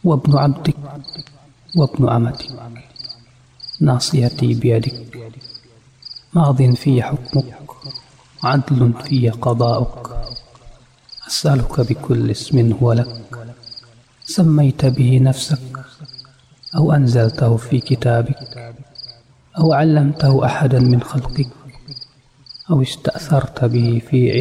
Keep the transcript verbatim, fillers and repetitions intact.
وابن عبدك وابن أمتك، ناصيتي بيدك، ماض في حكمك، عدل في قضاؤك. أسألك بكل اسم هو لك، سميت به نفسك أو أنزلته في كتابك أو علمته أحدا من خلقك أو استأثرت به في